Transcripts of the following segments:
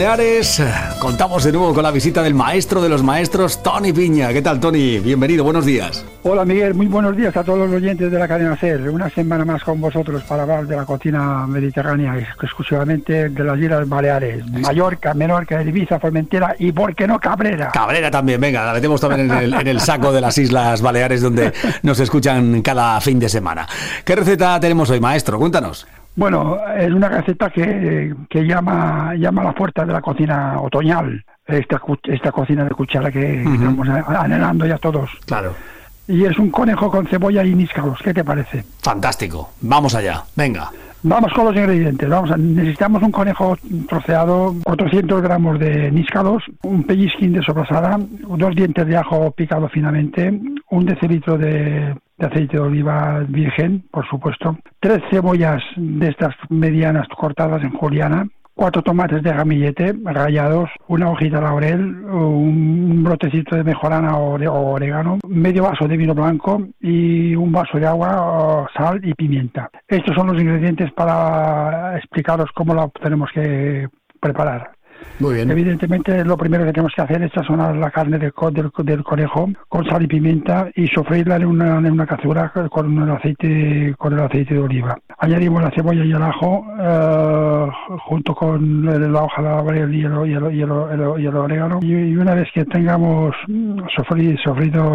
Baleares, contamos de nuevo con la visita del maestro de los maestros, Toni Piña. ¿Qué tal, Toni? Bienvenido, buenos días. Hola, Miguel, muy buenos días a todos los oyentes de la cadena SER. Una semana más con vosotros para hablar de la cocina mediterránea, exclusivamente de las Islas Baleares. Mallorca, Menorca, Ibiza, Formentera y, ¿por qué no, Cabrera? Cabrera también, venga, la metemos también en el saco de las Islas Baleares, donde nos escuchan cada fin de semana. ¿Qué receta tenemos hoy, maestro? Cuéntanos. Bueno, es una receta que llama a la puerta de la cocina otoñal, esta cocina de cuchara que estamos anhelando ya todos. Claro. Y es un conejo con cebolla y níscalos, ¿qué te parece? Fantástico, vamos allá, venga. Vamos con los ingredientes. Necesitamos un conejo troceado, 400 gramos de níscalos, un pellizquín de sobrasada, 2 dientes de ajo picado finamente, 1 decilitro de aceite de oliva virgen, por supuesto, 3 cebollas de estas medianas cortadas en juliana, 4 tomates de gamillete rallados, 1 hojita de laurel, un brotecito de mejorana o orégano, medio vaso de vino blanco y un vaso de agua, sal y pimienta. Estos son los ingredientes para explicaros cómo lo tenemos que preparar. Muy bien. Evidentemente, lo primero que tenemos que hacer es sazonar la carne del conejo con sal y pimienta y sofreírla en una cazuela con el aceite de oliva. Añadimos la cebolla y el ajo junto con la hoja de laurel y el orégano. Y una vez que tengamos sofrido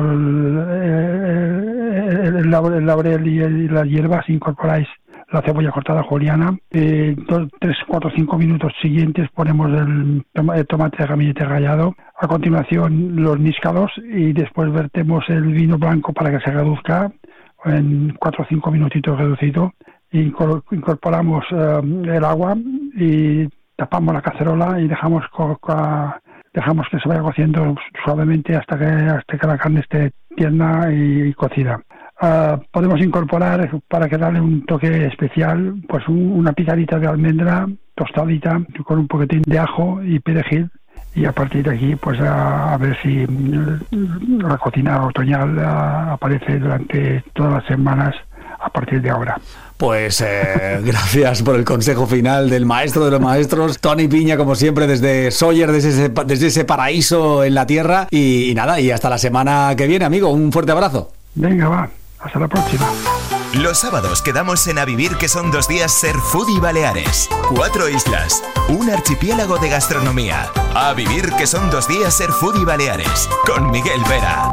el laurel y las hierbas, incorporáis la cebolla cortada juliana. 3, 4, 5 minutos siguientes ponemos el tomate de gamillete rallado. A continuación los níscalos y después vertemos el vino blanco para que se reduzca en 4 o 5 minutitos reducido. Incorporamos el agua y tapamos la cacerola y dejamos que se vaya cociendo suavemente hasta que la carne esté tierna y cocida. Podemos incorporar, para que darle un toque especial, pues una picadita de almendra tostadita con un poquitín de ajo y perejil, y a partir de aquí pues a ver si la cocina otoñal aparece durante todas las semanas a partir de ahora. Pues gracias por el consejo final del maestro de los maestros, Toni Piña, como siempre, desde Sóller, desde ese paraíso en la tierra. Y nada, y hasta la semana que viene, amigo. Un fuerte abrazo. Venga, va. Hasta la próxima. Los sábados quedamos en A Vivir, que son 2 días Ser Foodie Baleares. 4 islas, un archipiélago de gastronomía. A Vivir, que son 2 días Ser Foodie Baleares. Con Miguel Vera.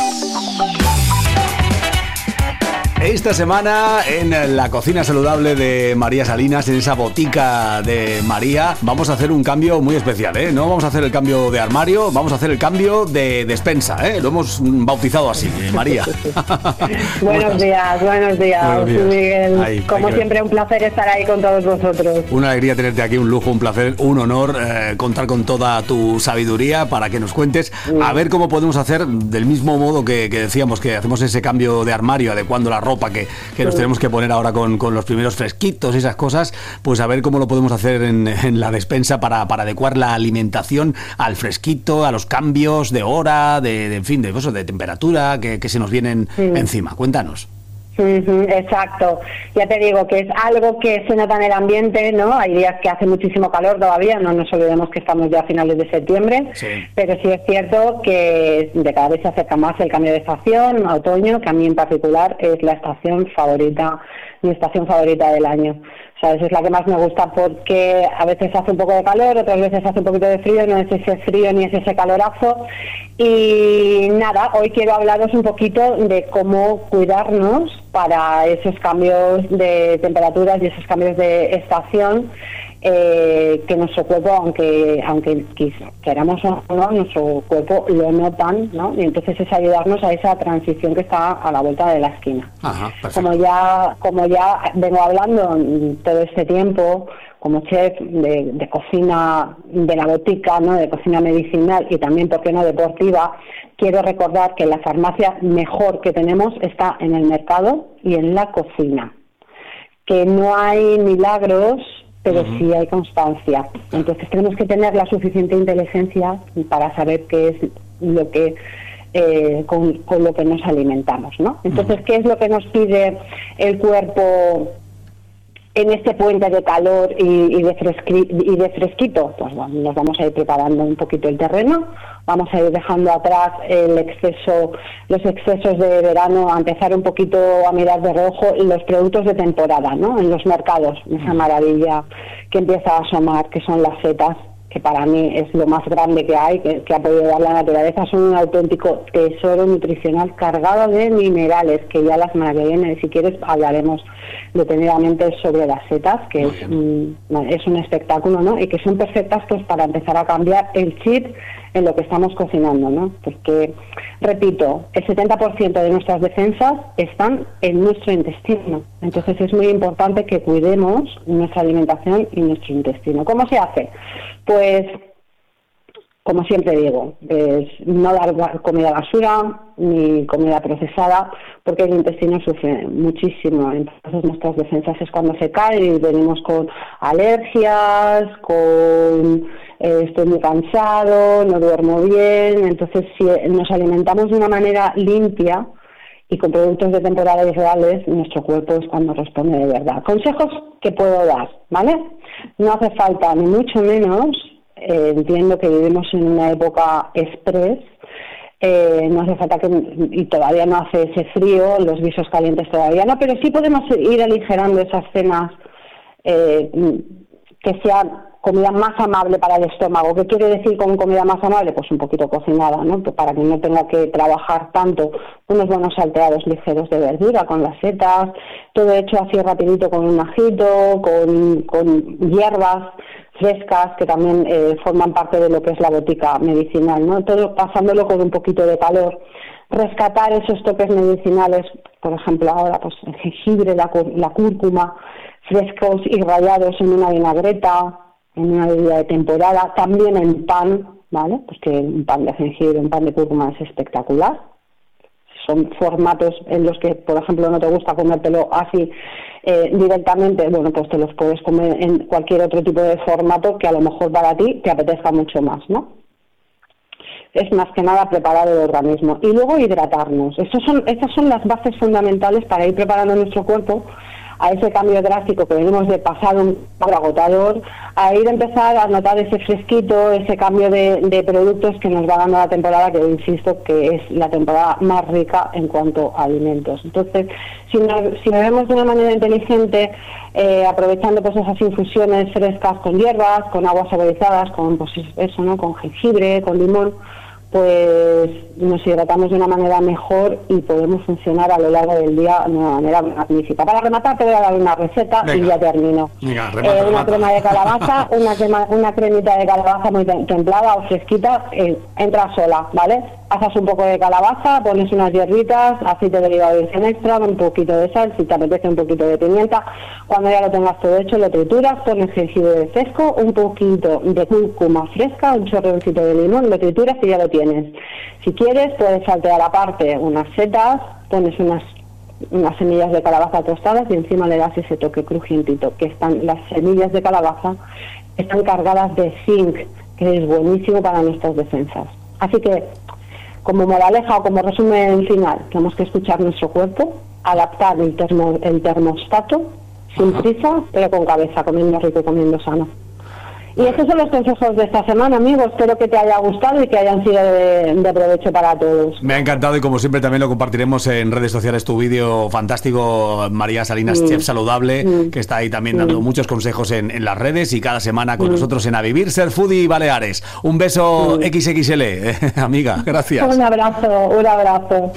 Esta semana en la cocina saludable de María Salinas, en esa botica de María, vamos a hacer un cambio muy especial, ¿eh? No vamos a hacer el cambio de armario, vamos a hacer el cambio de despensa, ¿eh? Lo hemos bautizado así, María. Buenos días, Miguel. Como siempre, un placer estar ahí con todos vosotros. Una alegría tenerte aquí, un lujo, un placer, un honor contar con toda tu sabiduría para que nos cuentes a ver cómo podemos hacer del mismo modo que decíamos que hacemos ese cambio de armario, adecuando la ropa que nos tenemos que poner ahora con los primeros fresquitos y esas cosas, pues a ver cómo lo podemos hacer en la despensa para adecuar la alimentación al fresquito, a los cambios de hora, en fin, de temperatura que se nos vienen encima. Cuéntanos. Exacto, ya te digo que es algo que se nota en el ambiente, ¿no? Hay días que hace muchísimo calor todavía, no nos olvidemos que estamos ya a finales de septiembre, pero sí es cierto que de cada vez se acerca más el cambio de estación, otoño, que a mí en particular es la estación favorita, mi estación favorita del año. O sea, esa es la que más me gusta porque a veces hace un poco de calor, otras veces hace un poquito de frío, no es ese frío ni es ese calorazo. Y nada, hoy quiero hablaros un poquito de cómo cuidarnos para esos cambios de temperaturas y esos cambios de estación, que nuestro cuerpo, aunque queramos o no, nuestro cuerpo lo notan, ¿no? Y entonces es ayudarnos a esa transición que está a la vuelta de la esquina. Ajá, como ya vengo hablando todo este tiempo como chef de cocina de la botica, ¿no? De cocina medicinal y también, ¿por qué no, deportiva, quiero recordar que la farmacia mejor que tenemos está en el mercado y en la cocina, que no hay milagros, pero sí hay constancia. Entonces tenemos que tener la suficiente inteligencia para saber qué es lo que con lo que nos alimentamos, ¿no? Entonces, ¿qué es lo que nos pide el cuerpo en este puente de calor y de fresquito, pues bueno, nos vamos a ir preparando un poquito el terreno, vamos a ir dejando atrás los excesos de verano, a empezar un poquito a mirar de reojo los productos de temporada, ¿no? En los mercados, esa maravilla que empieza a asomar, que son las setas, que para mí es lo más grande que hay, que ha podido dar la naturaleza. Son un auténtico tesoro nutricional cargado de minerales, que ya la semana que viene, si quieres, hablaremos detenidamente sobre las setas, que es un espectáculo, ¿no? Y que son perfectas pues para empezar a cambiar el chip en lo que estamos cocinando, ¿no? Porque, repito, el 70% de nuestras defensas están en nuestro intestino. Entonces es muy importante que cuidemos nuestra alimentación y nuestro intestino. ¿Cómo se hace? Pues, como siempre digo, es no dar comida basura ni comida procesada, porque el intestino sufre muchísimo. Entonces nuestras defensas es cuando se caen y venimos con alergias, con estoy muy cansado, no duermo bien. Entonces, si nos alimentamos de una manera limpia y con productos de temporada y reales, nuestro cuerpo es cuando responde de verdad. Consejos que puedo dar, ¿vale? No hace falta, ni mucho menos, entiendo que vivimos en una época express, no hace falta y todavía no hace ese frío, los guisos calientes todavía no, pero sí podemos ir aligerando esas cenas que sean comida más amable para el estómago. ¿Qué quiere decir con comida más amable? Pues un poquito cocinada, ¿no? Pues para que no tenga que trabajar tanto, unos buenos salteados ligeros de verdura con las setas, todo hecho así rapidito con un ajito, con hierbas frescas que también forman parte de lo que es la botica medicinal, ¿no? Todo pasándolo con un poquito de calor. Rescatar esos toques medicinales, por ejemplo ahora pues el jengibre, la cúrcuma, frescos y rallados en una vinagreta, en una bebida de temporada, también en pan, ¿vale? Pues que un pan de jengibre, un pan de cúrcuma es espectacular. Son formatos en los que, por ejemplo, no te gusta comértelo así directamente, bueno, pues te los puedes comer en cualquier otro tipo de formato que a lo mejor para ti te apetezca mucho más, ¿no? Es más que nada preparar el organismo. Y luego hidratarnos. Estas son las bases fundamentales para ir preparando nuestro cuerpo a ese cambio drástico que venimos de pasar un poco agotador, a ir a empezar a notar ese fresquito, ese cambio de productos que nos va dando la temporada, que insisto que es la temporada más rica en cuanto a alimentos. Entonces, si bebemos de una manera inteligente, aprovechando pues esas infusiones frescas con hierbas, con aguas saborizadas, con pues eso, ¿no? Con jengibre, con limón, pues nos hidratamos de una manera mejor y podemos funcionar a lo largo del día de una manera magnífica. Para rematar te voy a dar una receta. Venga. Y ya termino. Venga, una crema de calabaza, una cremita de calabaza muy templada o fresquita, entra sola, ¿vale? Pasas un poco de calabaza, pones unas hierbitas, aceite de oliva virgen extra, un poquito de sal, si te apetece un poquito de pimienta. Cuando ya lo tengas todo hecho, lo trituras, pones jengibre fresco, un poquito de cúrcuma fresca, un chorroncito de limón, lo trituras y ya lo tienes. Si quieres, puedes saltear aparte unas setas, pones unas semillas de calabaza tostadas y encima le das ese toque crujientito, que las semillas de calabaza están cargadas de zinc, que es buenísimo para nuestras defensas. Así que, como moraleja o como resumen final, tenemos que escuchar nuestro cuerpo, adaptar el termostato, sin prisa, pero con cabeza, comiendo rico y comiendo sano. Y estos son los consejos de esta semana, amigos. Espero que te haya gustado y que hayan sido de provecho para todos. Me ha encantado y como siempre también lo compartiremos en redes sociales, tu vídeo fantástico, María Salinas, Chef Saludable, que está ahí también dando muchos consejos en las redes y cada semana con nosotros en A Vivir, Ser Foodie Baleares. Un beso XXL, amiga, gracias. Un abrazo, un abrazo.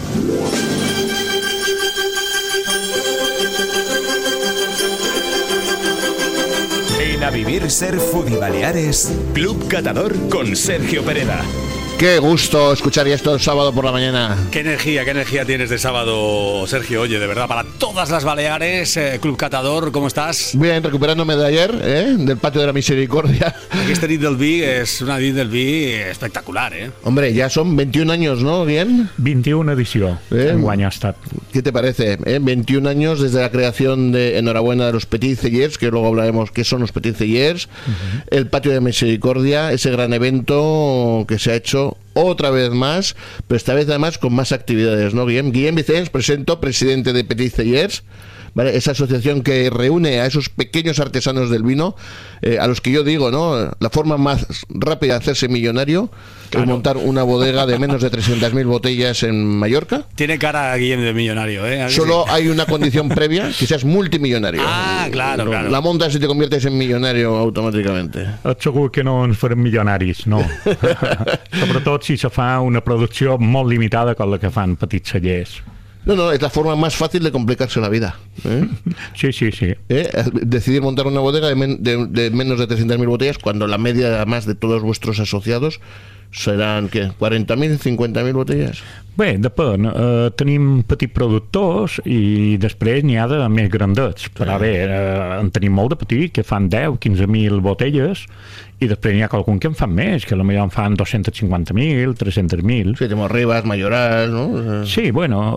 A Vivir, Ser Foodie Baleares, Club Catador con Sergio Pereda. Qué gusto escuchar esto el sábado por la mañana. Qué energía tienes de sábado, Sergio. Oye, de verdad, para todas las Baleares, Club Catador, ¿cómo estás? Bien, recuperándome de ayer, del Patio de la Misericordia. Este nit del vi es una nit del vi espectacular, Hombre, ya son 21 años, ¿no? ¿Bien? 21 edició, enguany ha estat. ¿Qué te parece? 21 años desde la creación de Enhorabuena de los Petit Cellers, que luego hablaremos qué son los Petit Cellers, el Patio de la Misericordia, ese gran evento que se ha hecho otra vez más, pero esta vez además con más actividades, ¿no, Guillem? Guillem Vicens, presento, presidente de Petit Cellers. ¿vale? Esa asociación que reúne a esos pequeños artesanos del vino, a los que yo digo, ¿no? La forma más rápida de hacerse millonario es montar una bodega de menos de 300.000 botellas en Mallorca. Tiene cara, Guillem, de millonario, ¿eh? Solo hay una condición previa, que seas multimillonario. Claro. La montas y te conviertes en millonario automáticamente. Et segur que no ens farem milionaris, no. Sobretot si se fa una producció molt limitada com la que fan petits cellers. No, es la forma más fácil de complicarse la vida. Sí. Decidir montar una bodega de menos de 300.000 botellas cuando la media, además de todos vuestros asociados, seran, ¿qué? 40.000, 50.000 botellas? Bé, depèn. Tenim petits productors i després n'hi ha de més grandets. Però bé, en tenim molt de petits que fan 10, 15.000 botelles i després n'hi ha algun que en fan més, que potser en fan 250.000, 300.000. Sí, tenemos Ribas, Mayoral, ¿no? Sí, bueno,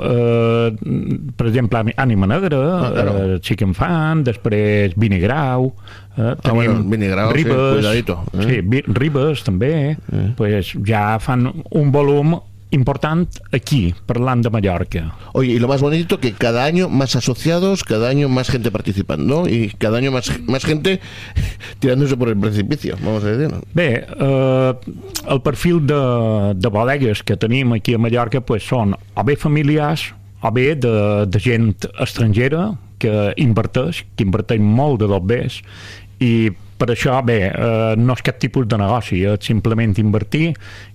per exemple, Ànima Negra, claro. Sí que en fan, després Vinegrau, tenim Vinegrau, Ribes, sí, cuidadito. Sí, Ribes també, pues ja fan un volum important aquí, parlant de Mallorca. Oye, y lo más bonito que cada año más asociados, cada año más gente participando y cada año más gente tirándose por el precipicio, vamos a decir. Bé, el perfil de bodegues que tenim aquí a Mallorca pues, són o bé familiars o bé de gent estrangera que inverteix molt de dos bés i per això, bé, no és cap tipus de negoci, és simplement invertir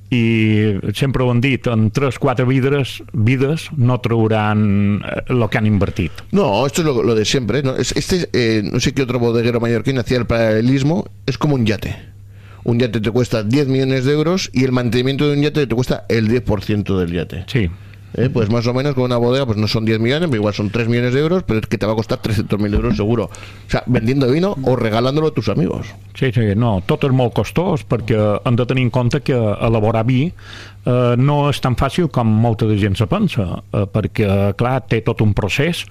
i sempre ho han dit, en 3-4 vides no trauran lo que han invertit. No, esto es lo de siempre, ¿no? No sé qué otro bodeguero mallorquín hacía el paralelismo, es como un yate. Un yate te cuesta 10 millones de euros y el mantenimiento de un yate te cuesta el 10% del yate. Sí. Pues más o menos con una bodega pues no son 10 millones, pero igual son 3 millones de euros, pero es que te va a costar 300.000 euros seguro. O sea, vendiendo vino o regalándolo a tus amigos. Sí, no, tot és molt costós perquè hem de tenir en compte que elaborar vi no és tan fàcil com molta de gent se pensa, perquè, clar, té tot un procés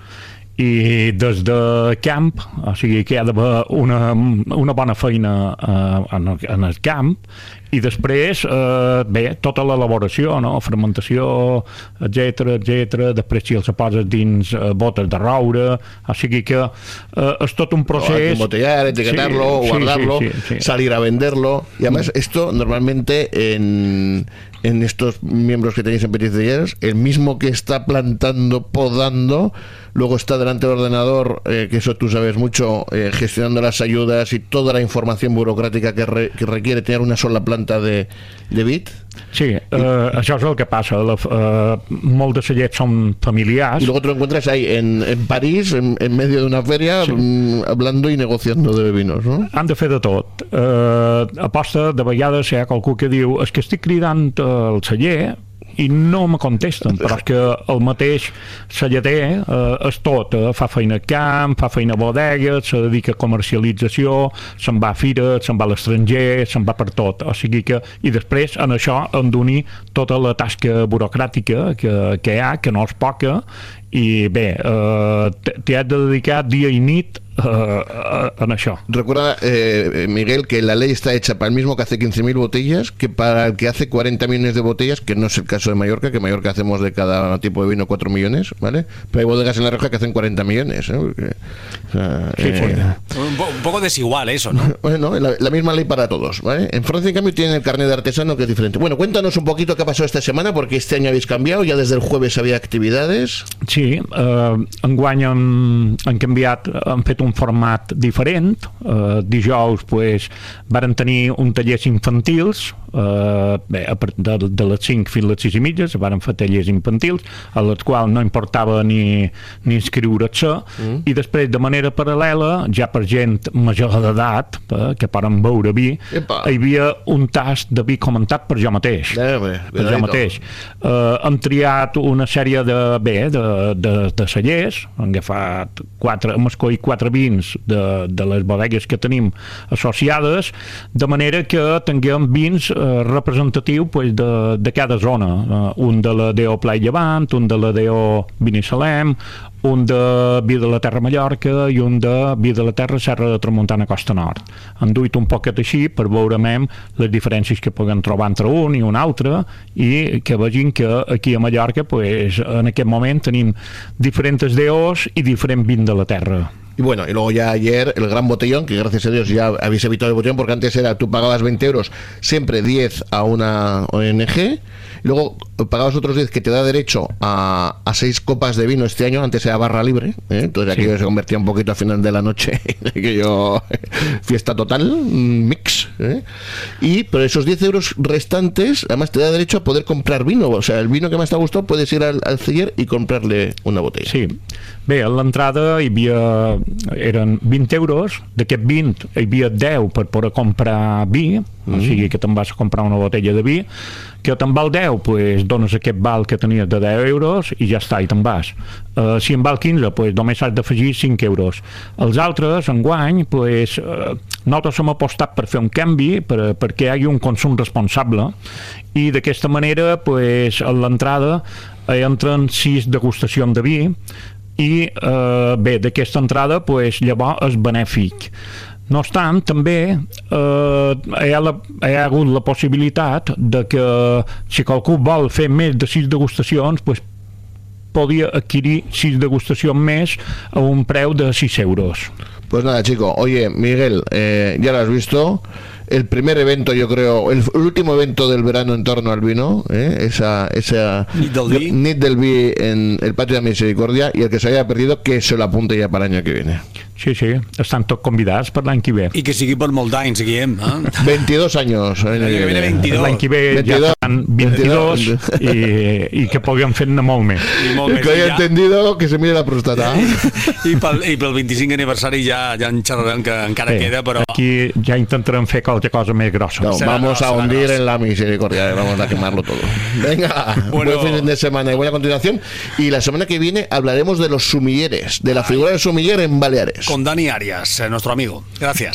i des de camp, o sigui que hi ha d'haver una bona feina en el camp i després, bé, tota l'elaboració, no? Fermentació, etc, després si els poses dins botes de roure, o sigui que és tot un procés. Embotellar, etiquetarlo, guardarlo, salir a venderlo. Y además esto normalmente en estos miembros que tenéis en Petit Cellers, el mismo que está plantando, podando, luego está delante del ordenador, que eso tú sabes mucho, gestionando las ayudas y toda la información burocrática que requiere tener una sola planta de vid. Sí, això és el que passa. Molts de cellers són familiars. Y luego te lo encuentras ahí en París, en medio de una feria, hablando y negociando de vinos, ¿no? Han de fer de tot. Aposta, de vegades hi ha qualcú que diu és que estic cridant el celler i no me contesten, però és que el mateix cellater és tot, fa feina a camp, fa feina a bodegues, se dedica a comercialització, se'n va a fires, se'n va a l'estranger, se'n va per tot, o sigui que, i després en això hem d'unir tota la tasca burocràtica que hi ha, que no és poca, i bé, t'hi has de dedicar dia i nit en això. Recuerda, Miguel, que la ley está hecha para el mismo que hace 15.000 botellas que para el que hace 40 millones de botellas, que no es el caso de Mallorca, que en Mallorca hacemos de cada tipo de vino 4 millones, ¿vale? Pero hay bodegas en La Rioja que hacen 40 millones, ¿eh? Porque, un poco desigual eso, ¿no? Bueno, la misma ley para todos, ¿vale? En Francia, en cambio, tienen el carnet de artesano, que es diferente. Bueno, cuéntanos un poquito qué ha pasado esta semana, porque este año habéis cambiado, ya desde el jueves había actividades. Sí, enguany hem canviat, hem fet un format diferent. Dijous varen tenir un tallers infantils, bé, de les 5 fins a les 6 i mitja varen fer tallers infantils, a les quals no importava ni inscriure-se, i després de manera paral·lela, ja per gent major d'edat, que poden beure vi, hi havia un tast de vi comentat per jo mateix. Hem triat una sèrie de cellers, hem agafat hem escollit 4 vins de les bodegues que tenim associades, de manera que tinguem vins representatiu pues, de cada zona. Un de la DO Pla i Llevant, un de la DO Binissalem, un de Via de la Terra Mallorca i un de Via de la Terra Serra de Tramuntana Costa Nord. Han duit un poquet així per veure les diferències que puguem trobar entre un i un altre i que vegin que aquí a Mallorca pues, en aquest moment tenim diferents DOs y diferentes vins de la tierra. Y bueno, y luego ya ayer el gran botellón, que gracias a Dios ya habéis evitado el botellón, porque antes era, tú pagabas 20 euros, siempre 10 a una ONG, y luego pagabas otros 10 que te da derecho a 6 copas de vino este año. Antes era barra libre, entonces aquello se convertía un poquito a final de la noche, aquello fiesta total, mix, pero esos 10 euros restantes además te da derecho a poder comprar vino, o sea, el vino que más te ha gustado puedes ir al celler y comprarle una botella. Sí, bé, a l'entrada eren 20 euros, d'aquest 20 hi havia 10 per poder comprar vi, o sigui que te'n vas a comprar una botella de vi, que te'n val 10, pues, dones aquest val que tenies de 10 euros i ja està, i te'n vas. Si en val 15, pues, només has d'afegir 5 euros. Els altres, enguany, pues, nosaltres hem apostat per fer un canvi perquè hi hagi un consum responsable i d'aquesta manera, pues, a l'entrada entren 6 degustacions de vi i bé, d'aquesta entrada pues, llavors és benèfic. No obstant, també hi ha hagut la possibilitat de que si qualcú vol fer més de 6 degustacions pues, podía adquirir 6 degustacions més a un preu de 6 euros. Pues nada, chico. Oye, Miguel, ya lo has visto. El primer evento, yo creo, el último evento del verano en torno al vino, esa Nit del Vi en el Patio de Misericordia, y el que se haya perdido, que se lo apunte ya para el año que viene. Sí, sí, estan tots convidats per l'any que ve. I que sigui per molt d'anys, Guillem. 22 anys. L'any que ve 22. L'any que ve 22, ja estan 22 i que puguem fer-ne molt més. El que haya entendido, que se mire la próstata. I pel 25 aniversari ja en xerrarem, que encara queda, però... Aquí ja intentarem fer qualque cosa més grossa. No, vamos a hundir en la misericordia, vamos a quemarlo todo. Venga, buen fin de semana y buena continuación. Y la semana que viene hablaremos de los sumilleres, de la figura del sumiller en Baleares. Con Dani Arias, nuestro amigo. Gracias.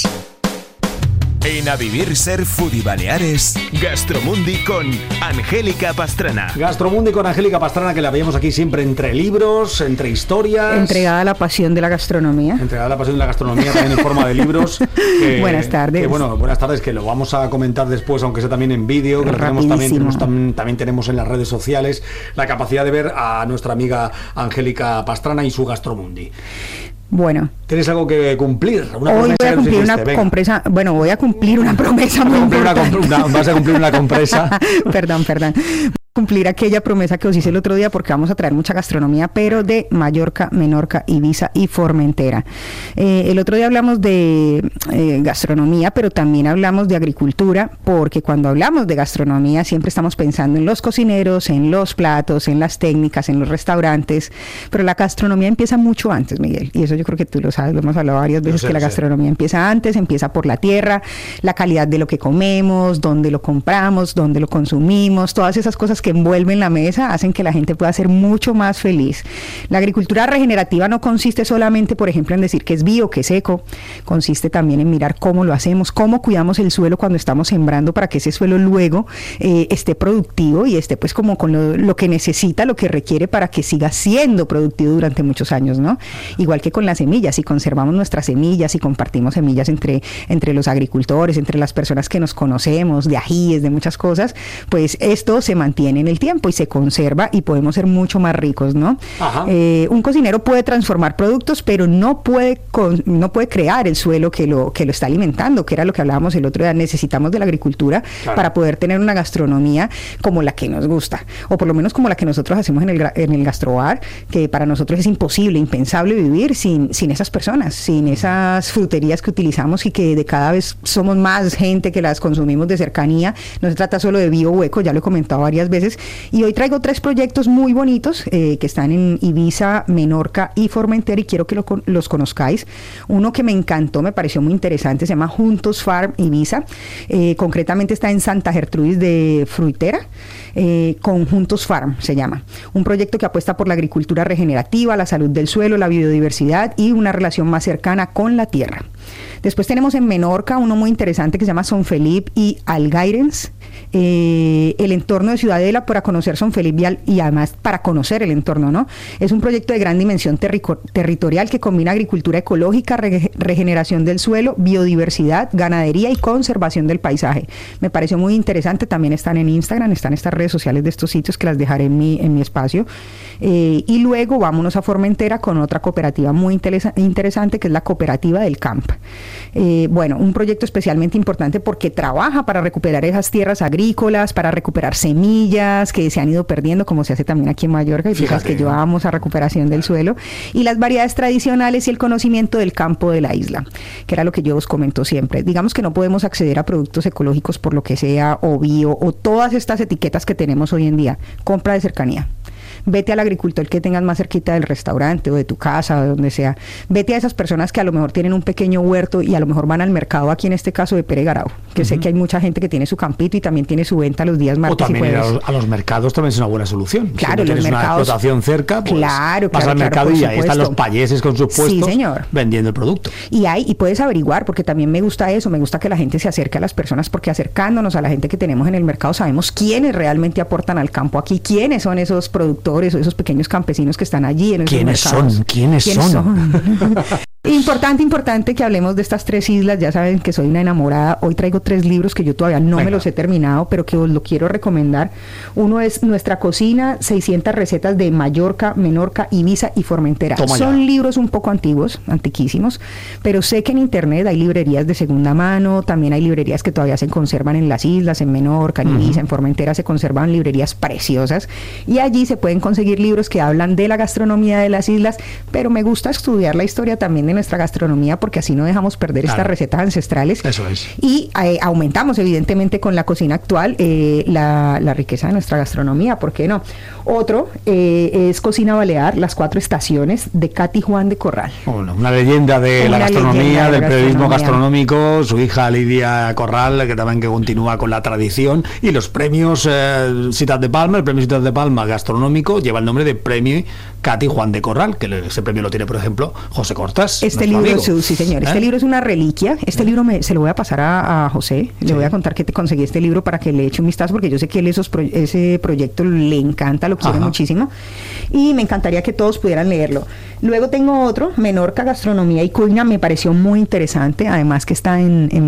En A Vivir Ser Foodie Baleares, Gastromundi con Angélica Pastrana. Gastromundi con Angélica Pastrana, que la veíamos aquí siempre entre libros, entre historias. Entregada a la pasión de la gastronomía. Entregada a la pasión de la gastronomía, también en forma de libros. Buenas tardes. Buenas tardes, que lo vamos a comentar después, aunque sea también en vídeo, que lo tenemos también tenemos en las redes sociales, la capacidad de ver a nuestra amiga Angélica Pastrana y su Gastromundi. Bueno. ¿Tienes algo que cumplir? Hoy voy a cumplir una compresa. Bueno, voy a cumplir una promesa muy importante. Vas a cumplir una compresa. Perdón. Cumplir aquella promesa que os hice el otro día, porque vamos a traer mucha gastronomía, pero de Mallorca, Menorca, Ibiza y Formentera. El otro día hablamos de gastronomía, pero también hablamos de agricultura, porque cuando hablamos de gastronomía siempre estamos pensando en los cocineros, en los platos, en las técnicas, en los restaurantes, pero la gastronomía empieza mucho antes, Miguel, y eso yo creo que tú lo sabes, lo hemos hablado varias veces, que la gastronomía empieza antes, empieza por la tierra, la calidad de lo que comemos, dónde lo compramos, dónde lo consumimos, todas esas cosas que envuelven la mesa hacen que la gente pueda ser mucho más feliz. La agricultura regenerativa no consiste solamente, por ejemplo, en decir que es bio, que es eco, consiste también en mirar cómo lo hacemos, cómo cuidamos el suelo cuando estamos sembrando para que ese suelo luego esté productivo y esté pues como con lo que necesita, lo que requiere para que siga siendo productivo durante muchos años, ¿no? Igual que con las semillas, si conservamos nuestras semillas y compartimos semillas entre los agricultores, entre las personas que nos conocemos, de ajíes, de muchas cosas, pues esto se mantiene en el tiempo y se conserva y podemos ser mucho más ricos, ¿no? Un cocinero puede transformar productos, pero no puede crear el suelo que lo está alimentando, que era lo que hablábamos el otro día. Necesitamos de la agricultura para poder tener una gastronomía como la que nos gusta, o por lo menos como la que nosotros hacemos en el gastrobar, que para nosotros es imposible, impensable vivir sin esas personas, sin esas fruterías que utilizamos y que de cada vez somos más gente que las consumimos de cercanía. No se trata solo de bio o eco, ya lo he comentado varias veces, veces. Y hoy traigo 3 proyectos muy bonitos que están en Ibiza, Menorca y Formentera, y quiero que los conozcáis. Uno que me encantó, me pareció muy interesante, se llama Juntos Farm Ibiza. Concretamente está en Santa Gertrudis de Fruitera. Con Juntos Farm se llama. Un proyecto que apuesta por la agricultura regenerativa, la salud del suelo, la biodiversidad y una relación más cercana con la tierra. Después tenemos en Menorca uno muy interesante que se llama Son Felipe y Algairens. El entorno de Ciudadela para conocer Son Felipe y además para conocer el entorno, ¿no? Es un proyecto de gran dimensión territorial que combina agricultura ecológica, regeneración del suelo, biodiversidad, ganadería y conservación del paisaje. Me pareció muy interesante. También están en Instagram, están estas redes sociales de estos sitios que las dejaré en mi espacio. Y luego vámonos a Formentera con otra cooperativa muy interesante que es la Cooperativa del Camp. Bueno, un proyecto especialmente importante porque trabaja para recuperar esas tierras agrícolas, para recuperar semillas que se han ido perdiendo, como se hace también aquí en Mallorca, y fíjate que yo amo esa recuperación del suelo, y las variedades tradicionales y el conocimiento del campo de la isla, que era lo que yo os comento siempre. Digamos que no podemos acceder a productos ecológicos por lo que sea, o bio, o todas estas etiquetas que tenemos hoy en día. Compra de cercanía. Vete al agricultor que tengas más cerquita del restaurante o de tu casa o de donde sea. Vete a esas personas que a lo mejor tienen un pequeño huerto y a lo mejor van al mercado, aquí en este caso de Pere Garau, que sé que hay mucha gente que tiene su campito y también tiene su venta los días martes y jueves. O también ir a los mercados también es una buena solución. Claro, si no tienes mercados, una explotación cerca, pues claro, vas al mercado y ahí están los payeses con sus puestos, sí, señor, vendiendo el producto. Y puedes averiguar, porque también me gusta eso, me gusta que la gente se acerque a las personas, porque acercándonos a la gente que tenemos en el mercado sabemos quiénes realmente aportan al campo aquí, quiénes son esos productores o esos pequeños campesinos que están allí en esos mercados. ¿Quiénes son? Importante que hablemos de estas 3 islas. Ya saben que soy una enamorada. Hoy traigo 3 libros que yo todavía no me los he terminado, pero que os lo quiero recomendar. Uno es Nuestra Cocina, 600 recetas de Mallorca, Menorca, Ibiza y Formentera. Son libros un poco antiguos, antiquísimos, pero sé que en internet hay librerías de segunda mano, también hay librerías que todavía se conservan en las islas, en Menorca, en Ibiza, en Formentera se conservan librerías preciosas, y allí se pueden conseguir libros que hablan de la gastronomía de las islas, pero me gusta estudiar la historia también de nuestra gastronomía, porque así no dejamos perder estas recetas ancestrales. Eso es. Y aumentamos evidentemente con la cocina actual la riqueza de nuestra gastronomía, ¿por qué no? Otro es Cocina Balear, Las 4 Estaciones, de Katy Juan de Corral. Una leyenda de la gastronomía, del periodismo gastronómico, su hija Lidia Corral, que también continúa con la tradición, y los premios Ciutat de Palma, el premio Ciutat de Palma gastronómico lleva el nombre de Premio Katy Juan de Corral, que ese premio lo tiene, por ejemplo, José Cortás. Este libro, sí señor, este libro es una reliquia. Este libro se lo voy a pasar a José, le voy a contar que te conseguí este libro para que le eche un vistazo, porque yo sé que él ese proyecto le encanta, lo quiere muchísimo, y me encantaría que todos pudieran leerlo. Luego tengo otro, Menorca, Gastronomía y Cuina, me pareció muy interesante, además que está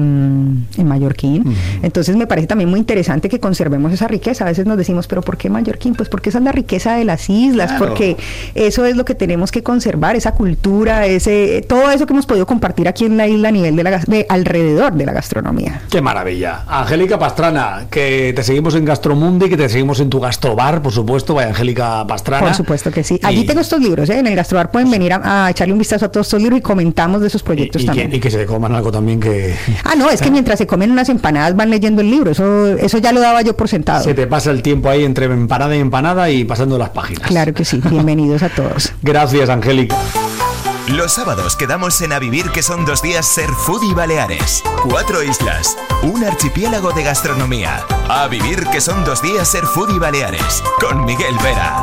en mallorquín. Entonces me parece también muy interesante que conservemos esa riqueza. A veces nos decimos, pero ¿por qué mallorquín? Pues porque esa es la riqueza de las islas, porque eso es lo que tenemos que conservar, esa cultura, todo eso que hemos podido compartir aquí en la isla a nivel de alrededor de la gastronomía. ¡Qué maravilla! Angélica Pastrana, que te seguimos en Gastromundi, que te seguimos en tu gastrobar, por supuesto. Vaya, Angélica Pastrana. Por supuesto que sí. Allí tengo estos libros, en el gastrobar pueden venir a echarle un vistazo a todos estos libros y comentamos de esos proyectos también. Y que se coman algo también que... no, es que mientras se comen unas empanadas van leyendo el libro, eso ya lo daba yo por sentado. Se te pasa el tiempo ahí entre empanada y empanada y pasando las páginas. Claro que sí, bienvenidos a todos. Gracias, Angélica. Los sábados quedamos en A Vivir, que son 2 días Ser Foodie Baleares. 4 islas, un archipiélago de gastronomía. A Vivir, que son 2 días Ser Foodie Baleares, con Miguel Vera.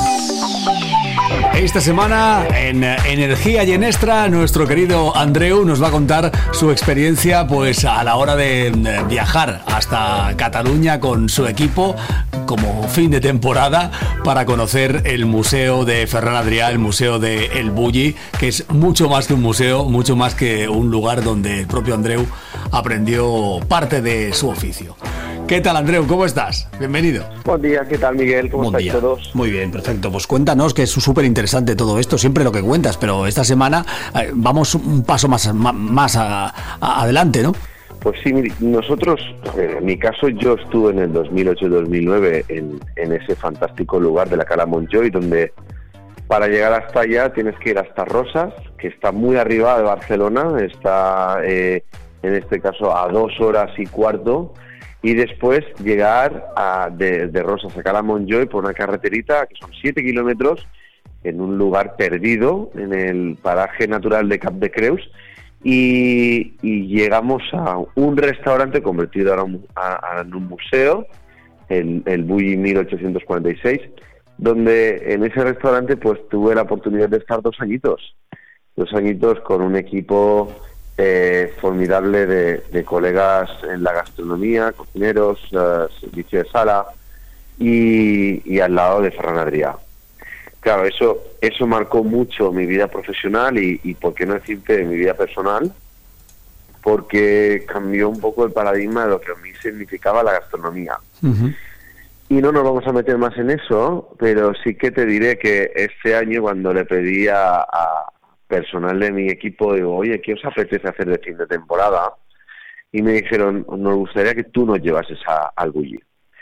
Esta semana en Energía y en Extra, nuestro querido Andreu nos va a contar su experiencia pues a la hora de viajar hasta Cataluña con su equipo como fin de temporada para conocer el Museo de Ferran Adrià, el Museo de El Bulli, que es mucho más que un museo, mucho más que un lugar donde el propio Andreu aprendió parte de su oficio. ¿Qué tal, Andreu? ¿Cómo estás? Bienvenido. Buen día, ¿qué tal, Miguel? ¿Cómo estáis todos? Muy bien, perfecto. Pues cuéntanos, que es súper interesante todo esto, siempre lo que cuentas, pero esta semana vamos un paso más adelante, ¿no? Pues sí, nosotros, en mi caso, yo estuve en el 2008-2009 en ese fantástico lugar de la Cala Montjuïc, donde para llegar hasta allá tienes que ir hasta Rosas, que está muy arriba de Barcelona, está en este caso a 2 horas y cuarto, y después llegar de Rosas a Cala Montjuïc por una carreterita que son 7 kilómetros en un lugar perdido en el paraje natural de Cap de Creus, y llegamos a un restaurante convertido ahora en un museo, el Bulli 1846, donde en ese restaurante pues tuve la oportunidad de estar 2 añitos con un equipo formidable de colegas en la gastronomía, cocineros, servicio de sala, y al lado de Ferran Adrià. Claro, eso marcó mucho mi vida profesional y por qué no decirte, mi vida personal, porque cambió un poco el paradigma de lo que a mí significaba la gastronomía. Uh-huh. Y no nos vamos a meter más en eso, pero sí que te diré que este año, cuando le pedí a personal de mi equipo, digo, oye, ¿qué os apetece hacer de fin de temporada? Y me dijeron, nos gustaría que tú nos llevases al Bulli.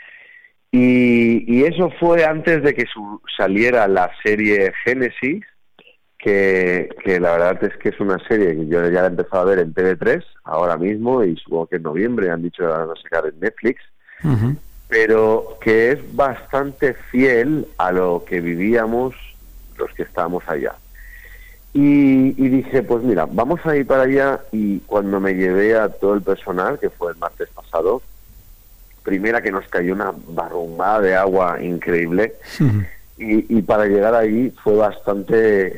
Y eso fue antes de que saliera la serie Génesis, que la verdad es que es una serie que yo ya la he empezado a ver en TV3 ahora mismo, y supongo que en noviembre han dicho que la van a sacar en Netflix, uh-huh. Pero que es bastante fiel a lo que vivíamos los que estábamos allá. Y dije, pues mira, vamos a ir para allá, y cuando me llevé a todo el personal, que fue el martes pasado, primera que nos cayó una barrumbada de agua increíble, uh-huh. y para llegar ahí fue bastante,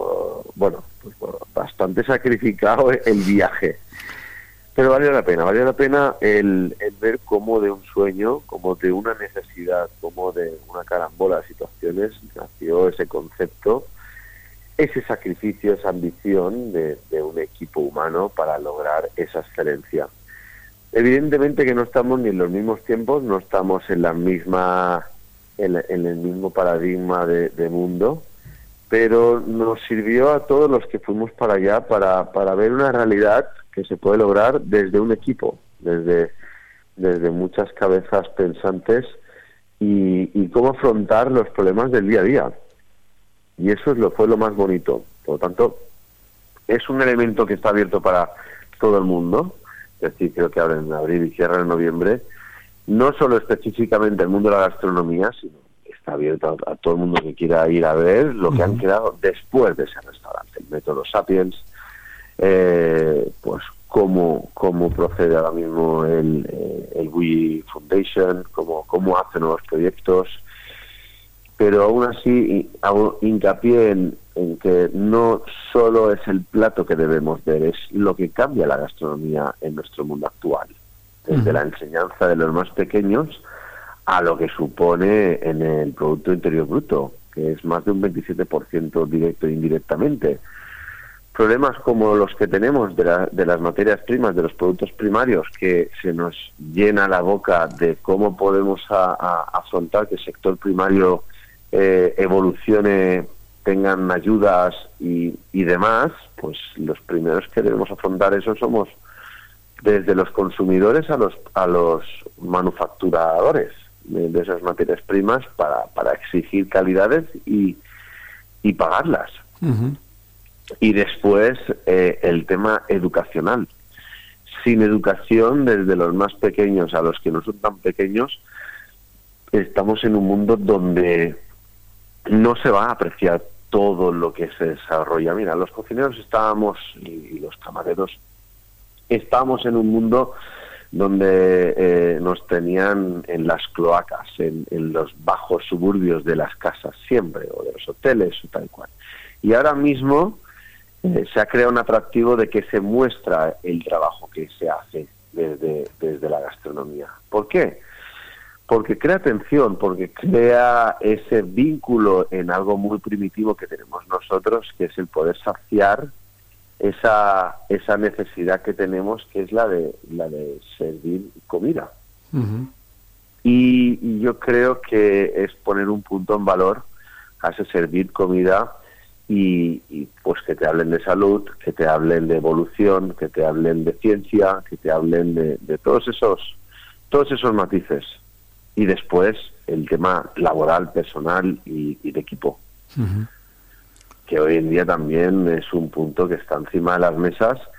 bastante sacrificado el viaje. Pero valió la pena el ver cómo de un sueño, como de una necesidad, como de una carambola de situaciones nació ese concepto, ese sacrificio, esa ambición de un equipo humano para lograr esa excelencia. Evidentemente que no estamos ni en los mismos tiempos, no estamos en la misma, en el mismo paradigma de mundo, pero nos sirvió a todos los que fuimos para allá para ver una realidad que se puede lograr desde un equipo, desde muchas cabezas pensantes, y cómo afrontar los problemas del día a día. Y eso fue lo más bonito. Por lo tanto, es un elemento que está abierto para todo el mundo. Es decir, creo que abren en abril y cierran en noviembre. No solo específicamente el mundo de la gastronomía, sino está abierto a todo el mundo que quiera ir a ver lo que han creado después de ese restaurante. El método Sapiens, pues cómo procede ahora mismo el Bulli Foundation, cómo hace nuevos proyectos. Pero aún así hago hincapié en que no solo es el plato que debemos ver, es lo que cambia la gastronomía en nuestro mundo actual, desde la enseñanza de los más pequeños a lo que supone en el Producto Interior Bruto, que es más de un 27% directo e indirectamente. Problemas como los que tenemos de las materias primas, de los productos primarios, que se nos llena la boca de cómo podemos afrontar que el sector primario evolucione, tengan ayudas y demás, pues los primeros que debemos afrontar eso somos desde los consumidores a los manufacturadores de esas materias primas para exigir calidades y pagarlas. Uh-huh. Y después el tema educacional. Sin educación, desde los más pequeños a los que no son tan pequeños, estamos en un mundo donde no se va a apreciar todo lo que se desarrolla. Mira, los cocineros y los camareros estábamos en un mundo donde nos tenían en las cloacas, en los bajos suburbios de las casas siempre, o de los hoteles o tal cual. Y ahora mismo se ha creado un atractivo de que se muestra el trabajo que se hace desde la gastronomía. ¿Por qué? Porque crea atención, porque crea ese vínculo en algo muy primitivo que tenemos nosotros, que es el poder saciar esa necesidad que tenemos, que es la de servir comida. Uh-huh. Y yo creo que es poner un punto en valor a ese servir comida, y pues que te hablen de salud, que te hablen de evolución, que te hablen de ciencia, que te hablen de todos esos matices. Y después el tema laboral, personal y de equipo, uh-huh. que hoy en día también es un punto que está encima de las mesas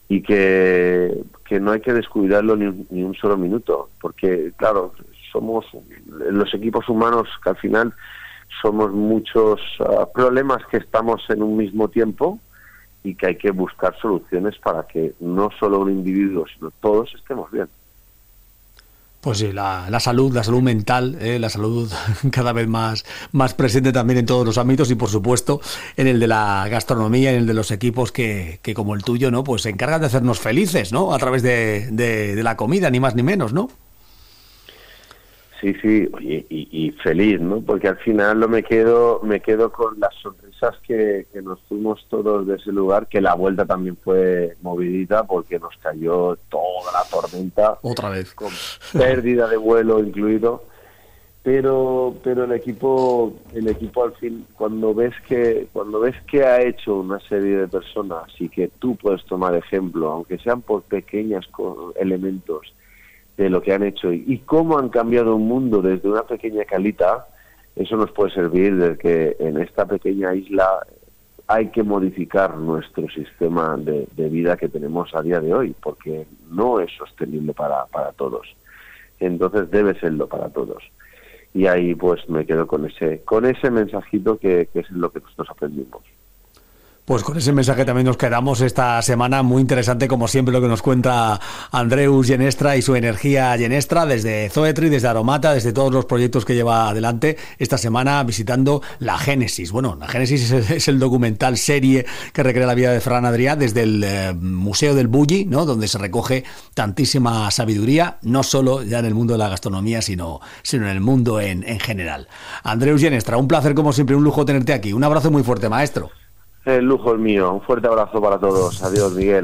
y que no hay que descuidarlo ni un solo minuto, porque claro, somos los equipos humanos que al final somos muchos problemas que estamos en un mismo tiempo y que hay que buscar soluciones para que no solo un individuo, sino todos estemos bien. Pues sí, la salud mental, la salud cada vez más presente también en todos los ámbitos y por supuesto en el de la gastronomía, en el de los equipos que como el tuyo, ¿no? Pues se encargan de hacernos felices, ¿no? A través de la comida, ni más ni menos, ¿no? Sí, oye, y feliz, ¿no? Porque al final me quedo con las sonrisas que nos fuimos todos de ese lugar, que la vuelta también fue movidita porque nos cayó toda la tormenta. Otra vez. Con pérdida de vuelo incluido. Pero el equipo al fin, cuando ves que ha hecho una serie de personas y que tú puedes tomar ejemplo, aunque sean por pequeños elementos, de lo que han hecho y cómo han cambiado un mundo desde una pequeña calita, eso nos puede servir de que en esta pequeña isla hay que modificar nuestro sistema de vida que tenemos a día de hoy, porque no es sostenible para todos. Entonces debe serlo para todos. Y ahí pues me quedo con ese mensajito que es lo que nosotros aprendimos. Pues con ese mensaje también nos quedamos esta semana. Muy interesante, como siempre, lo que nos cuenta Andreus Genestra y su energía Genestra desde Zoetri, desde Aromata, desde todos los proyectos que lleva adelante esta semana visitando la Génesis. Bueno, la Génesis es el documental serie que recrea la vida de Ferran Adrià desde el Museo del Bulli, ¿no? Donde se recoge tantísima sabiduría, no solo ya en el mundo de la gastronomía, sino en el mundo en general. Andreus Genestra, un placer como siempre, un lujo tenerte aquí. Un abrazo muy fuerte, maestro. El lujo es mío. Un fuerte abrazo para todos. Adiós, Miguel.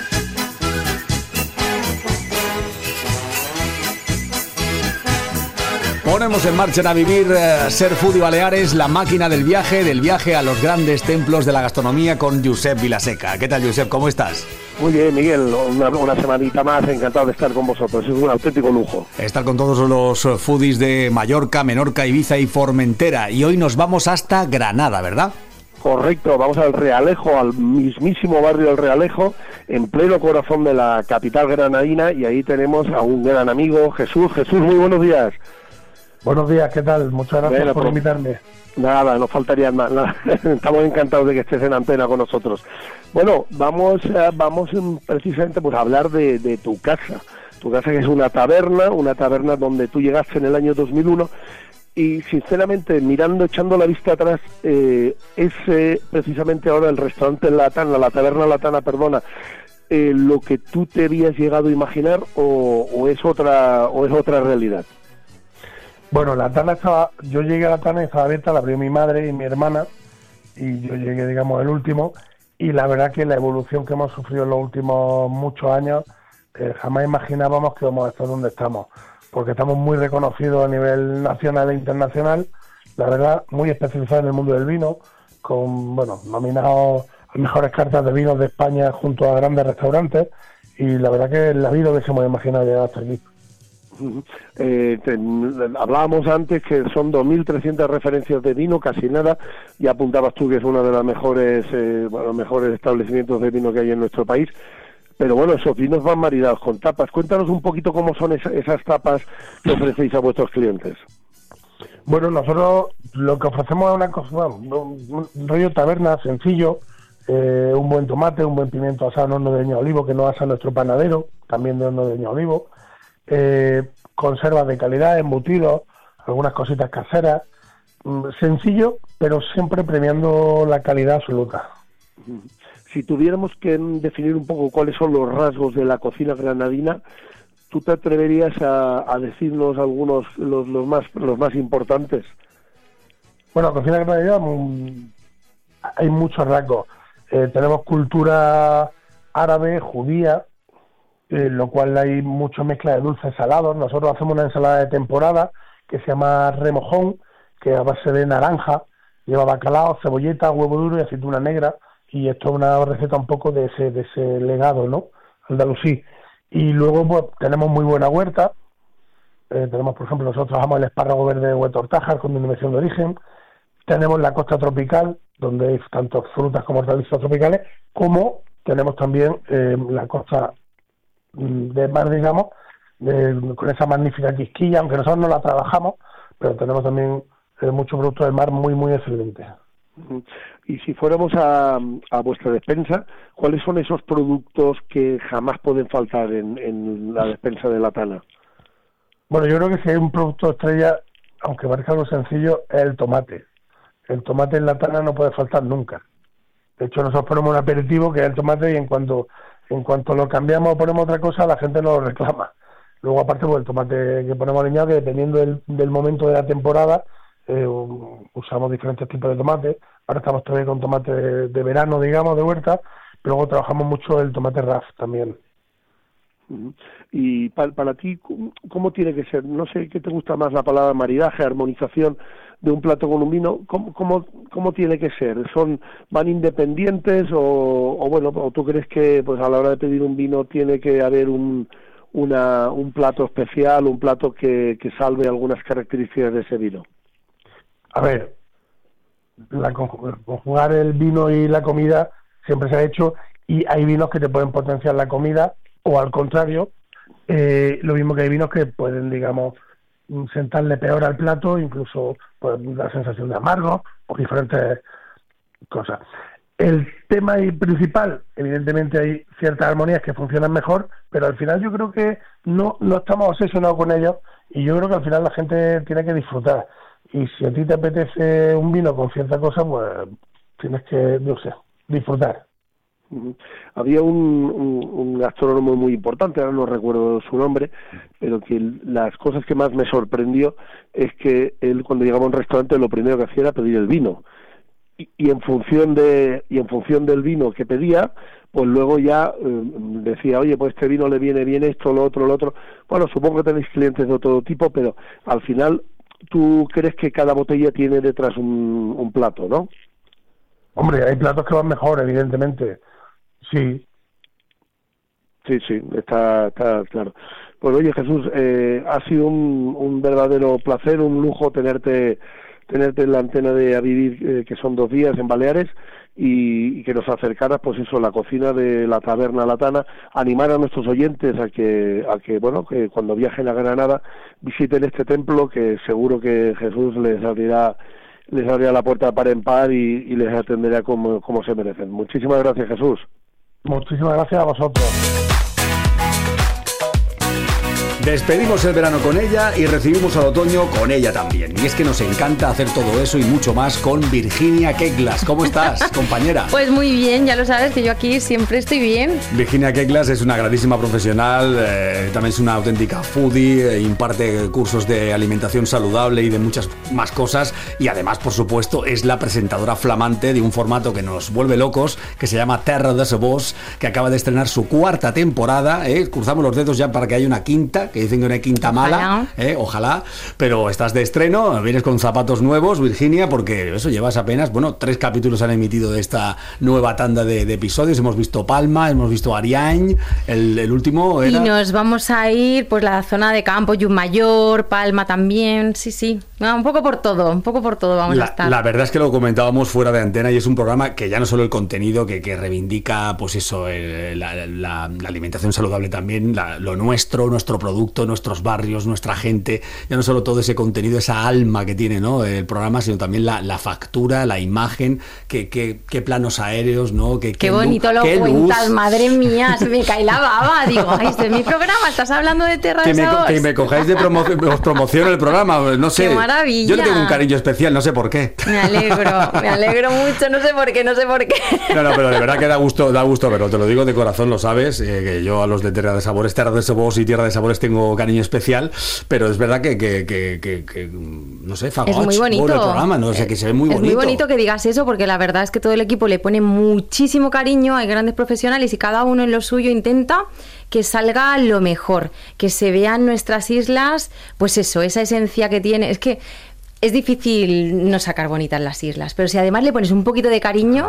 Ponemos en marcha a vivir Ser Foodie Baleares, la máquina del viaje a los grandes templos de la gastronomía con Josep Vilaseca. ¿Qué tal, Josep? ¿Cómo estás? Muy bien, Miguel, una semanita más, encantado de estar con vosotros, es un auténtico lujo. Estar con todos los foodies de Mallorca, Menorca, Ibiza y Formentera, y hoy nos vamos hasta Granada, ¿verdad? Correcto, vamos al Realejo, al mismísimo barrio del Realejo, en pleno corazón de la capital granadina, y ahí tenemos a un gran amigo, Jesús. Jesús, muy buenos días. Buenos días, ¿qué tal? Muchas gracias por invitarme. Nada, nos faltaría más. Estamos encantados de que estés en antena con nosotros. Bueno, vamos precisamente pues a hablar de tu casa. Tu casa, que es una taberna donde tú llegaste en el año 2001. Y sinceramente, echando la vista atrás, es precisamente ahora el restaurante Latana, la taberna Latana, perdona, lo que tú te habías llegado a imaginar o es otra realidad. Bueno, yo llegué a Latana y estaba abierta, la abrió mi madre y mi hermana, y yo llegué, digamos, el último, y la verdad que la evolución que hemos sufrido en los últimos muchos años, jamás imaginábamos que íbamos a estar donde estamos, porque estamos muy reconocidos a nivel nacional e internacional, la verdad, muy especializados en el mundo del vino, con, nominados a mejores cartas de vinos de España junto a grandes restaurantes, y la verdad que en la vida hubiésemos imaginado llegar hasta aquí. Hablábamos antes que son 2.300 referencias de vino, casi nada, y apuntabas tú que es uno de los mejores establecimientos de vino que hay en nuestro país. Pero bueno, esos vinos van maridados con tapas. Cuéntanos un poquito cómo son esas tapas que ofrecéis a vuestros clientes. Bueno, nosotros lo que ofrecemos es una cosa, un rollo taberna sencillo, un buen tomate, un buen pimiento asado en horno de leña de olivo que nos asa nuestro panadero, también de horno de leña de olivo, conservas de calidad, embutidos, algunas cositas caseras, sencillo, pero siempre premiando la calidad absoluta. Si tuviéramos que definir un poco cuáles son los rasgos de la cocina granadina, ¿tú te atreverías a decirnos algunos, los más importantes? Bueno, la cocina granadina hay muchos rasgos. Tenemos cultura árabe, judía, lo cual hay mucha mezcla de dulces salados. Nosotros hacemos una ensalada de temporada que se llama remojón, que es a base de naranja, lleva bacalao, cebolleta, huevo duro y aceituna negra, y esto es una receta un poco de ese legado, ¿no?, andalusí. Y luego pues tenemos muy buena huerta. Tenemos, por ejemplo, nosotros trabajamos el espárrago verde de Huetortájar con denominación de origen. Tenemos la costa tropical, donde hay tanto frutas como hortalizas tropicales, como tenemos también la costa de mar, digamos, con esa magnífica quisquilla, aunque nosotros no la trabajamos, pero tenemos también muchos productos del mar muy excelentes. Y si fuéramos a vuestra despensa, ¿cuáles son esos productos que jamás pueden faltar en la despensa de La Tana? Bueno, yo creo que si hay un producto estrella, aunque parezca algo sencillo, es el tomate. El tomate en La Tana no puede faltar nunca. De hecho, nosotros ponemos un aperitivo que es el tomate y en cuanto lo cambiamos o ponemos otra cosa, la gente nos lo reclama. Luego, aparte, pues el tomate que ponemos aliñado, que dependiendo del momento de la temporada, usamos diferentes tipos de tomate. Ahora estamos todavía con tomate de verano, digamos, de huerta, pero luego trabajamos mucho el tomate RAF también. Y para ti, ¿cómo tiene que ser? No sé qué te gusta más, la palabra maridaje, armonización de un plato con un vino. ¿Cómo tiene que ser? ¿Van independientes o bueno, o tú crees que pues a la hora de pedir un vino tiene que haber un plato especial, un plato que salve algunas características de ese vino? A ver, conjugar el vino y la comida siempre se ha hecho, y hay vinos que te pueden potenciar la comida, o al contrario, lo mismo que hay vinos que pueden, digamos, sentarle peor al plato, incluso pues, la sensación de amargo, o diferentes cosas. El tema principal, evidentemente hay ciertas armonías que funcionan mejor, pero al final yo creo que no estamos obsesionados con ellos, y yo creo que al final la gente tiene que disfrutar. Y si a ti te apetece un vino con cierta cosa, pues tienes que, no sé, disfrutar. Había un gastrónomo muy importante, ahora no recuerdo su nombre, pero que las cosas que más me sorprendió es que él, cuando llegaba a un restaurante, lo primero que hacía era pedir el vino. Y en función del vino que pedía, pues luego ya decía, oye, pues este vino le viene bien esto, lo otro. Bueno, supongo que tenéis clientes de todo tipo, pero al final tú crees que cada botella tiene detrás un plato, ¿no? Hombre, hay platos que van mejor, evidentemente. Sí. Sí, está claro. Pues oye, Jesús, ha sido un verdadero placer, un lujo tenerte en la antena de A Vivir, que son 2 días en Baleares, y que nos acercaras, pues eso, la cocina de la taberna La Tana, animar a nuestros oyentes a que bueno, que cuando viajen a Granada visiten este templo, que seguro que Jesús les abrirá la puerta par en par y les atenderá como se merecen. Muchísimas gracias, Jesús. Muchísimas gracias a vosotros. Despedimos el verano con ella y recibimos al otoño con ella también. Y es que nos encanta hacer todo eso y mucho más con Virginia Keklas. ¿Cómo estás, compañera? Pues muy bien, ya lo sabes que yo aquí siempre estoy bien. Virginia Keklas es una grandísima profesional, también es una auténtica foodie, imparte cursos de alimentación saludable y de muchas más cosas, y además, por supuesto, es la presentadora flamante de un formato que nos vuelve locos, que se llama Terra de Sabors, que acaba de estrenar su 4ª temporada. Cruzamos los dedos ya para que haya una quinta, que dicen que una quinta mala, ojalá, pero estás de estreno, vienes con zapatos nuevos, Virginia, porque eso, llevas apenas, 3 capítulos han emitido de esta nueva tanda de episodios. Hemos visto Palma, hemos visto Ariany, el último era... Y nos vamos a ir, pues la zona de campo, Llumayor, Palma también, sí, un poco por todo vamos a estar. La verdad es que lo comentábamos fuera de antena, y es un programa que ya no solo el contenido, que reivindica, pues eso, la alimentación saludable también, lo nuestro producto, nuestros barrios, nuestra gente, ya no solo todo ese contenido, esa alma que tiene, ¿no?, el programa, sino también la factura, la imagen, qué planos aéreos, ¿no? Qué bonito lo cuentas, madre mía, se me cae la baba, digo, ay, este es mi programa, estás hablando de Terra de Sabors. Que me cojáis de promoción el programa, no sé. Qué maravilla. Yo le tengo un cariño especial, no sé por qué. Me alegro mucho, no sé por qué. No, pero de verdad que da gusto, pero te lo digo de corazón, lo sabes, que yo a los de Terra de Sabores y Tierra de Sabores tengo cariño especial, pero es verdad que no sé, es muy bonito el programa, no sé, que se ve muy bonito. Es muy bonito que digas eso, porque la verdad es que todo el equipo le pone muchísimo cariño, hay grandes profesionales y cada uno en lo suyo intenta que salga lo mejor, que se vean nuestras islas, pues eso, esa esencia que tiene. Es que es difícil no sacar bonitas las islas, pero si además le pones un poquito de cariño,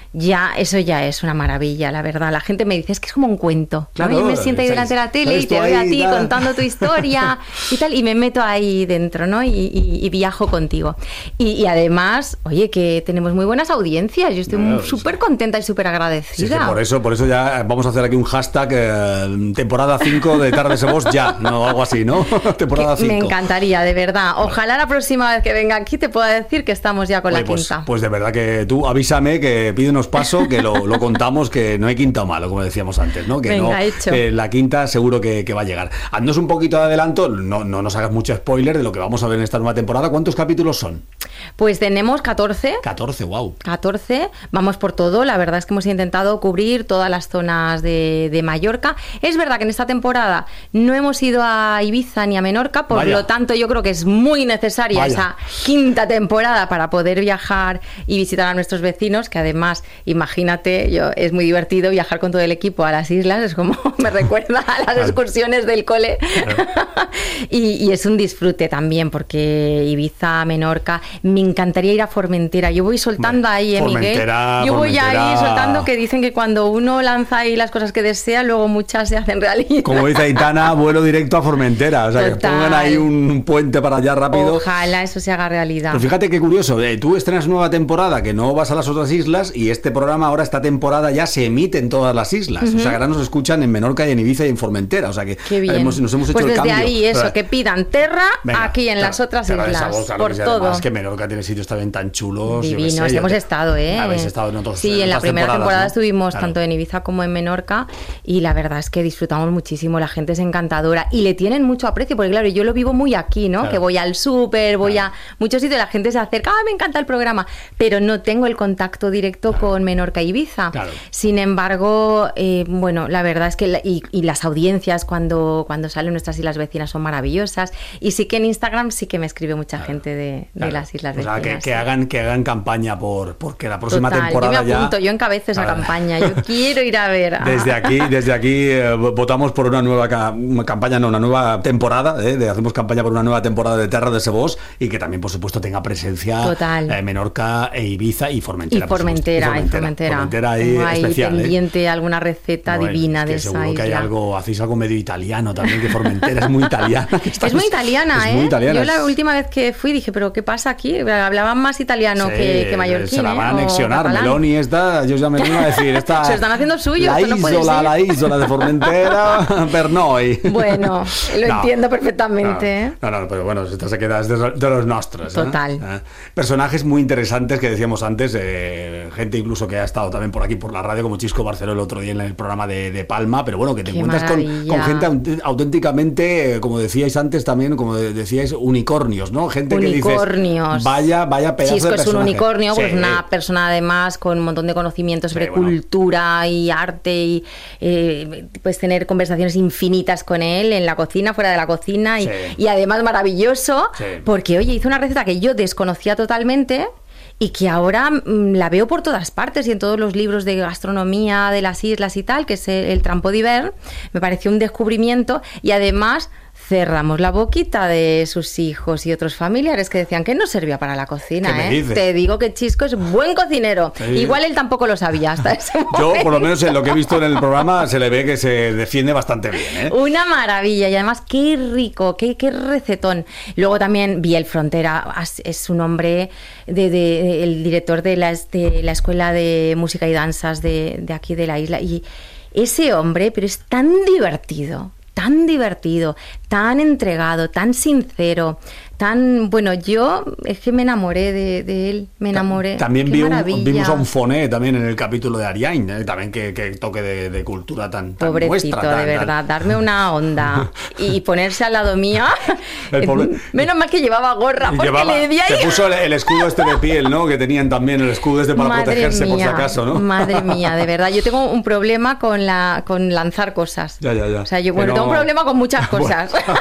eso ya es una maravilla, la verdad. La gente me dice, es que es como un cuento. Claro, ¿no? Yo me siento ahí delante de la tele y te veo a ti contando tu historia y tal, y me meto ahí dentro, ¿no? Y viajo contigo. Y además, oye, que tenemos muy buenas audiencias. Yo estoy súper contenta y súper agradecida. Sí, por eso ya vamos a hacer aquí un hashtag temporada 5 de Tardes en Voz ya, no, algo así, ¿no? Temporada 5. Me encantaría, de verdad. Ojalá la próxima vez que venga aquí te pueda decir que estamos ya con la quinta. Pues de verdad que tú avísame, que pídenos paso, que lo contamos, que no hay quinta malo, como decíamos antes, ¿no? Que venga, hecho. La quinta seguro que va a llegar. Haznos un poquito de adelanto, no nos hagas mucho spoiler de lo que vamos a ver en esta nueva temporada. ¿Cuántos capítulos son? Pues tenemos 14. 14, wow. 14, vamos por todo. La verdad es que hemos intentado cubrir todas las zonas de Mallorca. Es verdad que en esta temporada no hemos ido a Ibiza ni a Menorca, por lo tanto yo creo que es muy necesaria esa quinta temporada para poder viajar y visitar a nuestros vecinos, que además, imagínate, es muy divertido viajar con todo el equipo a las islas, es como me recuerda a las excursiones del cole. y es un disfrute también, porque Ibiza, Menorca, me encantaría ir a Formentera. Yo voy soltando ahí, Miguel. Yo voy ahí soltando, que dicen que cuando uno lanza ahí las cosas que desea, luego muchas se hacen realidad. Como dice Aitana, vuelo directo a Formentera. O sea, que pongan ahí un puente para allá rápido. Ojalá eso se haga realidad. Pero fíjate qué curioso, tú estrenas nueva temporada, que no vas a las otras islas, y este programa ahora, esta temporada, ya se emite en todas las islas. O sea, que ahora nos escuchan en Menorca y en Ibiza y en Formentera. O sea, que nos hemos hecho el cambio. Pues desde ahí eso, que pidan terra aquí en las otras islas. Por todo. Además que Menorca tiene sitios también tan chulos. Divinos, hemos estado, Habéis estado en otros. Sí, en la primera temporada estuvimos tanto en Ibiza como en Menorca, y la verdad es que disfrutamos muchísimo, la gente es encantadora y le tienen mucho aprecio, porque claro, yo lo vivo muy aquí, ¿no? Claro. Que voy al súper, voy a muchos sitios, la gente se acerca, me encanta el programa, pero no tengo el contacto directo con Menorca y Ibiza. Claro. Sin embargo, bueno, la verdad es que y las audiencias cuando salen nuestras islas vecinas son maravillosas, y sí que en Instagram sí que me escribe mucha gente de las islas vecinas. O sea, que hagan campaña porque la próxima temporada yo me apunto, yo encabezo esa campaña, yo quiero ir a ver. Desde aquí votamos por una nueva campaña, no, una nueva temporada, hacemos campaña por una nueva temporada de Terra de Sebós, y que también, por supuesto, tenga presencia Menorca e Ibiza y Formentera. Y Formentera ahí especial, pendiente alguna receta divina de esa seguro isla. Que hacéis algo medio italiano también, que Formentera es muy italiana. Es muy italiana, Muy italiana. Yo la última vez que fui dije, pero ¿qué pasa aquí? Hablaban más italiano que mallorquín. Se la van a anexionar, Meloni ellos ya me iban a decir, se están haciendo suyo. La isla de Formentera, Pernoi. Bueno, lo entiendo perfectamente. No, pero bueno, esta se queda de los nuestros. Total. Personajes muy interesantes que decíamos antes, gente incluso que ha estado también por aquí por la radio, como Chisco Barceló el otro día en el programa de Palma, pero bueno, que te encuentras con gente auténticamente, como decíais antes también, como decíais, unicornios, ¿no? Gente que dices, vaya pedazo de Chisco personaje. Es un unicornio, pues una persona además con un montón de conocimientos sobre cultura y arte, y pues tener conversaciones infinitas con él en la cocina, fuera de la cocina, y además maravilloso, porque oye, hizo una receta que yo desconocía totalmente y que ahora la veo por todas partes y en todos los libros de gastronomía de las islas y tal, que es el Trampo d'Hivern. Me pareció un descubrimiento, y además cerramos la boquita de sus hijos y otros familiares que decían que no servía para la cocina. Te digo que Chisco es buen cocinero. Sí. Igual él tampoco lo sabía hasta ese momento. Yo, por lo menos en lo que he visto en el programa, se le ve que se defiende bastante bien. Una maravilla, y además qué rico, qué recetón. Luego también Biel Frontera es un hombre el director de la Escuela de Música y Danzas de aquí de la isla, y ese hombre, pero es tan divertido, tan entregado, tan sincero, bueno, yo es que me enamoré de él, me enamoré. También vimos a un Foné también en el capítulo de Ariain, también que toque de cultura tan pobrecito, nuestra, de verdad, darme una onda y ponerse al lado mía. Menos mal que llevaba gorra, porque le di ahí. Se puso el escudo este de piel, ¿no? Que tenían también el escudo para protegerse, por si acaso, ¿no? Madre mía, de verdad, yo tengo un problema con lanzar cosas. Ya. O sea, yo tengo un problema con muchas cosas.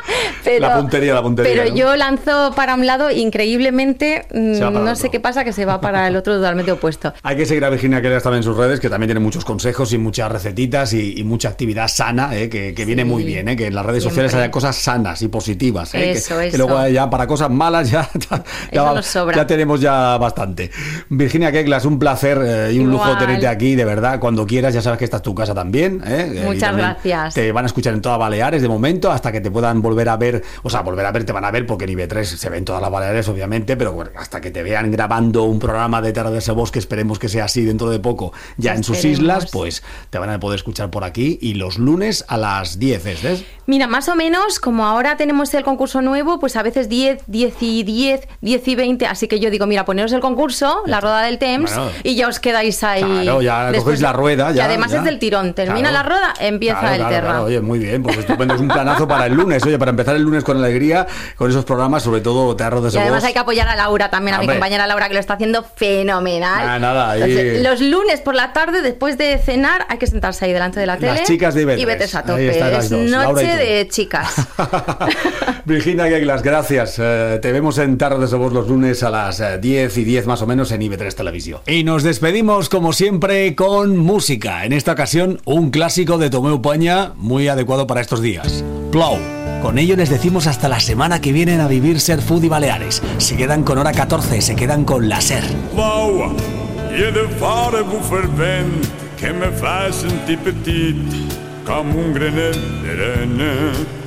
La puntería. Pero ¿no? yo lanzo para un lado, increíblemente, no sé qué pasa, que se va para el otro totalmente opuesto. Hay que seguir a Virginia Keglas también en sus redes, que también tiene muchos consejos y muchas recetitas y mucha actividad sana, que viene muy bien, que en las redes sociales haya cosas sanas y positivas. Eso. Que luego ya para cosas malas ya nos sobra. Ya tenemos ya bastante. Virginia Keglas, un placer y un lujo tenerte aquí, de verdad. Cuando quieras, ya sabes que esta es tu casa también. Muchas gracias. Te van a escuchar en todas Baleares de momento, hasta que te puedan volver a ver, te van a ver porque en IB3 se ven todas las Baleares, obviamente, pero bueno, hasta que te vean grabando un programa de Terra de Sebós, que esperemos que sea así dentro de poco, ya en sus islas, pues te van a poder escuchar por aquí, y los lunes a las 10, ¿ves? Mira, más o menos, como ahora tenemos el concurso nuevo, pues a veces 10 y 20, así que yo digo, mira, poneros el concurso, la rueda del Temps, y ya os quedáis ahí. Claro, ya cogéis la rueda. Y además es del tirón, termina la rueda, empieza el Terra. Oye, muy bien, pues estupendo, es un planazo para el lunes, para empezar el lunes con alegría, con esos programas, sobre todo Terra de Sebós. Y además hay que apoyar a Laura también, a mi compañera Laura, que lo está haciendo fenomenal. Entonces, los lunes por la tarde, después de cenar, hay que sentarse ahí delante de la tele. Las chicas de IB3. Y vete a tope. Es noche de chicas. Virginia Keglas, gracias. Te vemos en Terra de Sebós los lunes a las 10 y 10 más o menos en IB3 Televisión. Y nos despedimos como siempre con música. En esta ocasión un clásico de Tomeu Peña, muy adecuado para estos días. Plou. Con ello les decimos hasta la semana que viene a vivir Ser Food y Baleares. Se quedan con Hora 14, se quedan con la Ser. Plou, i he de fora bufa el vent que me fa sentir petit com un granet d'arena.